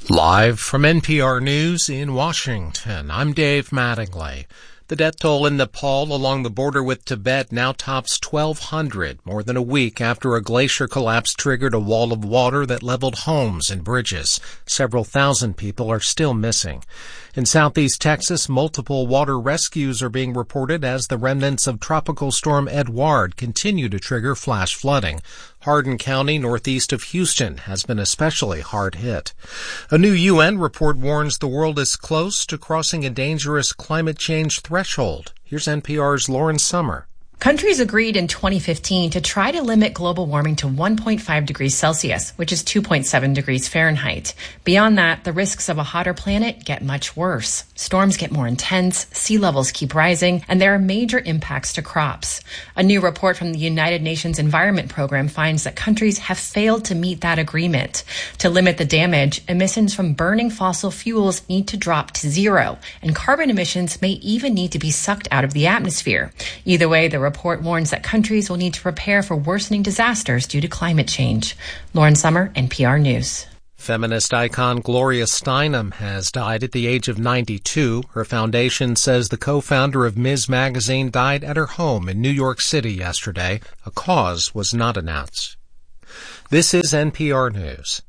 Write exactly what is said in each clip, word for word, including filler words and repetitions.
Live from N P R News in Washington, I'm Dave Mattingly. The death toll in Nepal along the border with Tibet now tops twelve hundred, more than a week after a glacier collapse triggered a wall of water that leveled homes and bridges. Several thousand people are still missing. In southeast Texas, multiple water rescues are being reported as the remnants of Tropical Storm Edouard continue to trigger flash flooding. Hardin County, northeast of Houston, has been especially hard hit. A new U N report warns the world is close to crossing a dangerous climate change threshold. Here's N P R's Lauren Sommer. Countries agreed in twenty fifteen to try to limit global warming to one point five degrees Celsius, which is two point seven degrees Fahrenheit. Beyond that, the risks of a hotter planet get much worse. Storms get more intense, sea levels keep rising, and there are major impacts to crops. A new report from the United Nations Environment Program finds that countries have failed to meet that agreement. To limit the damage, emissions from burning fossil fuels need to drop to zero, and carbon emissions may even need to be sucked out of the atmosphere. Either way, the report warns that countries will need to prepare for worsening disasters due to climate change. Lauren Sommer, N P R News. Feminist icon Gloria Steinem has died at the age of ninety-two. Her foundation says the co-founder of Ms. Magazine died at her home in New York City yesterday. A cause was not announced. This is N P R News.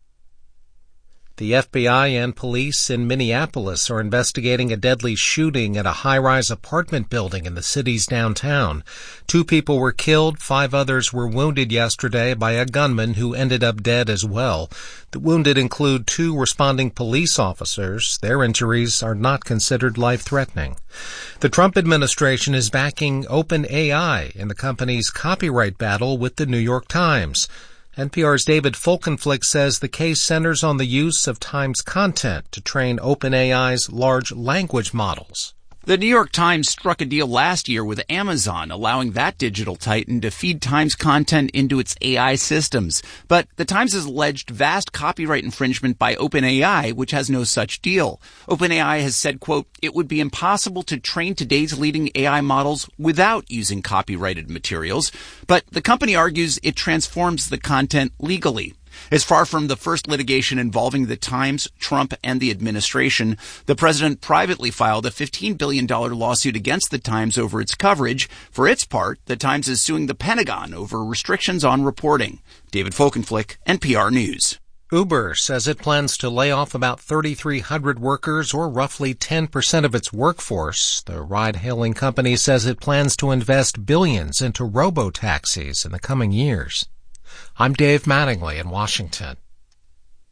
The F B I and police in Minneapolis are investigating a deadly shooting at a high-rise apartment building in the city's downtown. Two people were killed, five others were wounded yesterday by a gunman who ended up dead as well. The wounded include two responding police officers. Their injuries are not considered life-threatening. The Trump administration is backing OpenAI in the company's copyright battle with the New York Times. N P R's David Folkenflik says the case centers on the use of Times content to train OpenAI's large language models. The New York Times struck a deal last year with Amazon, allowing that digital titan to feed Times content into its A I systems. But the Times has alleged vast copyright infringement by OpenAI, which has no such deal. OpenAI has said, quote, it would be impossible to train today's leading A I models without using copyrighted materials. But the company argues it transforms the content legally. As far from the first litigation involving the Times, Trump, and the administration, the president privately filed a fifteen billion dollars lawsuit against the Times over its coverage. For its part, the Times is suing the Pentagon over restrictions on reporting. David Folkenflik, N P R News. Uber says it plans to lay off about thirty-three hundred workers, or roughly ten percent of its workforce. The ride-hailing company says it plans to invest billions into robo-taxis in the coming years. I'm Dave Mattingly in Washington.